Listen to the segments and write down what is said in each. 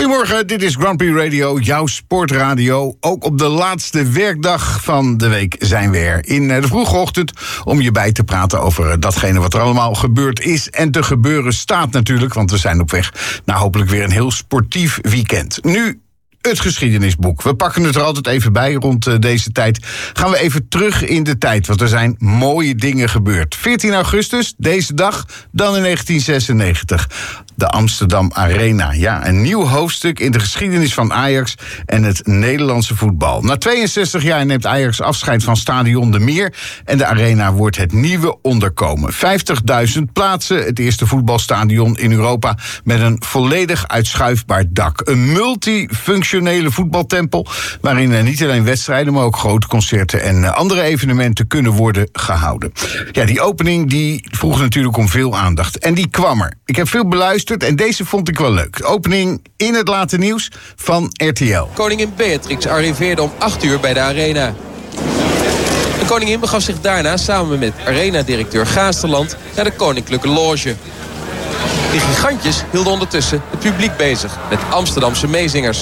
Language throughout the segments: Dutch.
Goedemorgen, dit is Grand Prix Radio, jouw sportradio. Ook op de laatste werkdag van de week zijn we er in de vroege ochtend om je bij te praten over datgene wat er allemaal gebeurd is en te gebeuren staat natuurlijk, want we zijn op weg naar hopelijk weer een heel sportief weekend. Nu het geschiedenisboek. We pakken het er altijd even bij rond deze tijd. Gaan we even terug in de tijd, want er zijn mooie dingen gebeurd. 14 augustus, deze dag, dan in 1996. De Amsterdam Arena. Ja, een nieuw hoofdstuk in de geschiedenis van Ajax en het Nederlandse voetbal. Na 62 jaar neemt Ajax afscheid van Stadion de Meer en de Arena wordt het nieuwe onderkomen. 50.000 plaatsen, het eerste voetbalstadion in Europa met een volledig uitschuifbaar dak. Een multifunctionele voetbaltempel waarin niet alleen wedstrijden, maar ook grote concerten en andere evenementen kunnen worden gehouden. Ja, die opening die vroeg natuurlijk om veel aandacht en die kwam er. Ik heb veel beluisterd en deze vond ik wel leuk. De opening in het late nieuws van RTL. Koningin Beatrix arriveerde om 8 uur bij de Arena. De koningin begaf zich daarna samen met Arena-directeur Gaasterland naar de Koninklijke Loge. Die gigantjes hielden ondertussen het publiek bezig met Amsterdamse meezingers.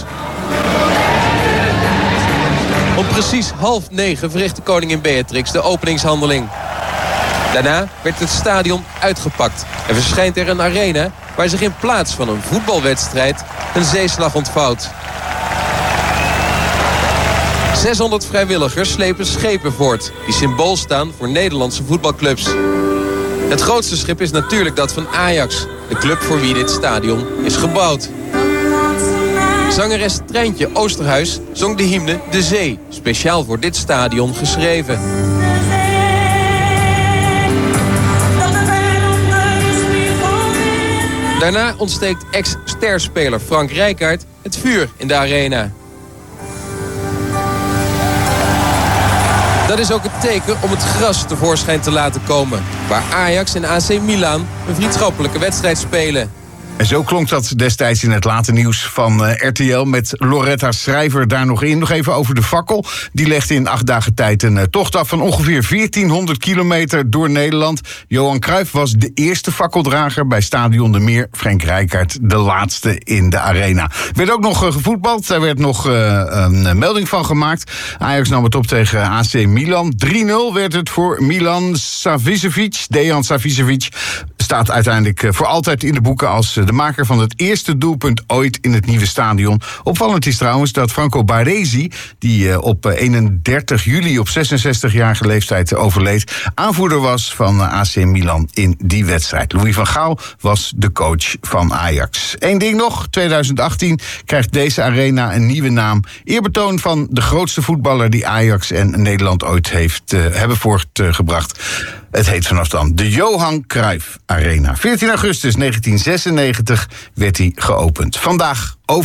Om precies 8:30 verrichtte koningin Beatrix de openingshandeling. Daarna werd het stadion uitgepakt en verschijnt er een arena waar zich in plaats van een voetbalwedstrijd een zeeslag ontvouwt. 600 vrijwilligers slepen schepen voort die symbool staan voor Nederlandse voetbalclubs. Het grootste schip is natuurlijk dat van Ajax, de club voor wie dit stadion is gebouwd. Zangeres Treintje Oosterhuis zong de hymne De Zee, speciaal voor dit stadion geschreven. Daarna ontsteekt ex-sterspeler Frank Rijkaard het vuur in de Arena. Dat is ook het teken om het gras tevoorschijn te laten komen, waar Ajax en AC Milan een vriendschappelijke wedstrijd spelen. En zo klonk dat destijds in het late nieuws van RTL met Loretta Schrijver daar nog in. Nog even over de fakkel. Die legde in 8 dagen tijd een tocht af van ongeveer 1400 kilometer door Nederland. Johan Cruijff was de eerste fakkeldrager bij Stadion de Meer. Frank Rijkaard de laatste in de Arena. Er werd ook nog gevoetbald. Daar werd nog een melding van gemaakt. Ajax nam het op tegen AC Milan. 3-0 werd het voor Milan Savicevic. Dejan Savicevic staat uiteindelijk voor altijd in de boeken als de maker van het eerste doelpunt ooit in het nieuwe stadion. Opvallend is trouwens dat Franco Baresi, die op 31 juli op 66-jarige leeftijd overleed, aanvoerder was van AC Milan in die wedstrijd. Louis van Gaal was de coach van Ajax. Eén ding nog, 2018 krijgt deze arena een nieuwe naam. Eerbetoon van de grootste voetballer die Ajax en Nederland ooit hebben voortgebracht. Het heet vanaf dan de Johan Cruijff Arena. 14 augustus 1996 werd hij geopend. Vandaag over